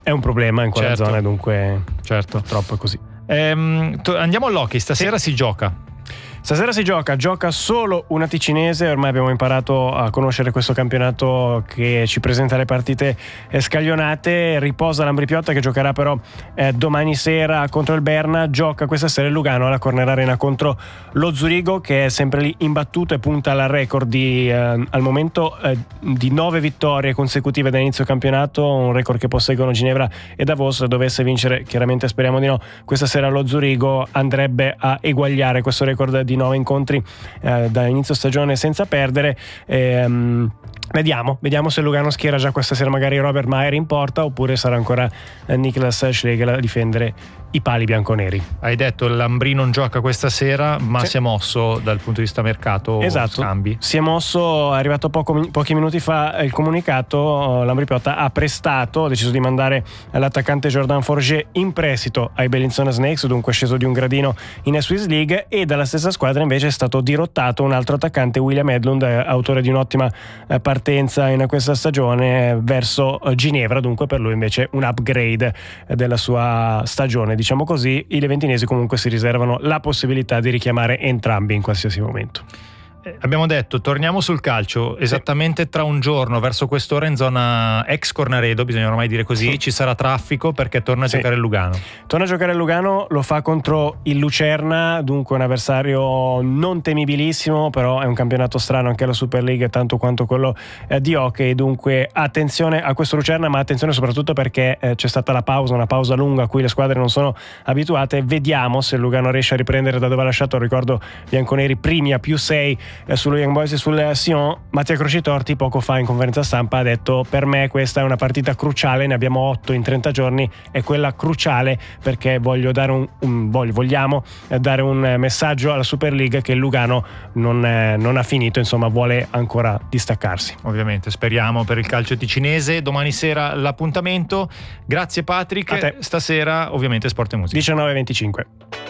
è un problema in quella Certo. zona, dunque Certo. purtroppo è così. Andiamo all'hockey, stasera si gioca. Stasera si gioca solo una ticinese. Ormai abbiamo imparato a conoscere questo campionato che ci presenta le partite scaglionate. Riposa l'Ambrì-Piotta, che giocherà però domani sera contro il Berna. Gioca questa sera il Lugano alla Corner Arena contro lo Zurigo, che è sempre lì imbattuto e punta al record al momento di 9 vittorie consecutive da inizio campionato, un record che posseggono Ginevra e Davos. Dovesse vincere, chiaramente speriamo di no, questa sera lo Zurigo, andrebbe a eguagliare questo record di 9 incontri da inizio stagione senza perdere. Vediamo se Lugano schiera già questa sera magari Robert Maher in porta, oppure sarà ancora Niklas Schlegel a difendere i pali bianconeri. Hai detto l'Ambrì non gioca questa sera, ma Sì. si è mosso dal punto di vista mercato. Esatto, scambi. si è mosso, è arrivato pochi minuti fa il comunicato. L'Ambrì-Piotta ha deciso di mandare l'attaccante Jordan Forget in prestito ai Bellinzona Snakes, dunque sceso di un gradino in Swiss League, e dalla stessa squadra invece è stato dirottato un altro attaccante, William Edlund, autore di un'ottima partenza in questa stagione verso Ginevra, dunque per lui invece un upgrade della sua stagione, diciamo così. I leventinesi comunque si riservano la possibilità di richiamare entrambi in qualsiasi momento. Abbiamo detto, torniamo sul calcio esattamente tra un giorno, verso quest'ora, in zona ex Cornaredo, bisogna ormai dire così, ci sarà traffico perché torna a giocare il Lugano. Torna a giocare il Lugano, lo fa contro il Lucerna, dunque un avversario non temibilissimo, però è un campionato strano anche la Super League, tanto quanto quello di hockey, dunque attenzione a questo Lucerna, ma attenzione soprattutto perché c'è stata una pausa lunga a cui le squadre non sono abituate. Vediamo se il Lugano riesce a riprendere da dove ha lasciato. Ricordo bianconeri primi a +6 sullo Young Boys e sul Sion. Mattia Crocitorti poco fa in conferenza stampa ha detto: per me questa è una partita cruciale, ne abbiamo 8 in 30 giorni, è quella cruciale perché vogliamo dare un messaggio alla Super League che il Lugano non ha finito, insomma vuole ancora distaccarsi. Ovviamente speriamo per il calcio ticinese. Domani sera l'appuntamento. Grazie Patrick, stasera ovviamente Sport e Musica 19:25.